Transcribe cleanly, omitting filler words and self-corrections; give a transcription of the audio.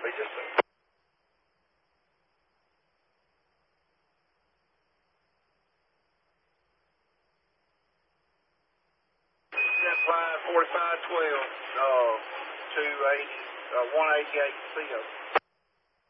Copy, yes, sir. Flying 4512, 280, 188 CO.